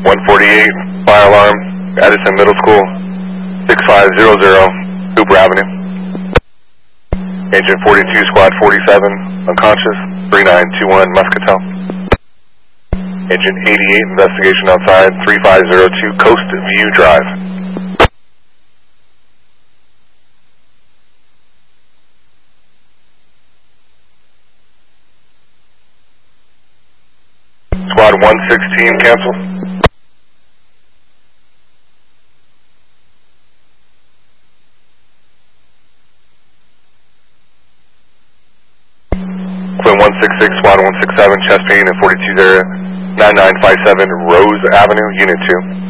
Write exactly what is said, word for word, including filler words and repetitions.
one forty-eight, fire alarm, Edison Middle School, six five zero zero, Cooper Avenue. Agent forty-two, Squad forty-seven, unconscious, three nine two one, Muscatel. Agent eighty-eight, investigation outside, three five zero two, Coast View Drive. Squad one sixteen, cancel. Quinn one six six, Squad one six seven, chest pain in forty-two's area, nine nine five seven, Rose Avenue, Unit two.